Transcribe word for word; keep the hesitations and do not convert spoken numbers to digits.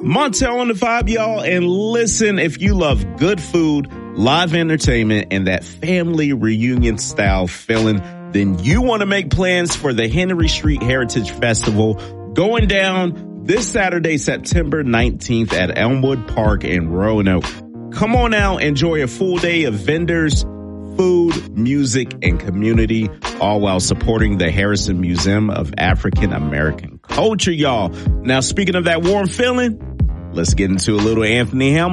Montel on the vibe, y'all. And listen, if you love good food, live entertainment, and that family reunion style feeling, then you want to make plans for the Henry Street Heritage Festival going down this Saturday, September nineteenth at Elmwood Park in Roanoke. Come on out, enjoy a full day of vendors, food, music, and community, all while supporting the Harrison Museum of African American Culture, y'all. Now, speaking of that warm feeling, let's get into a little Anthony Hamilton.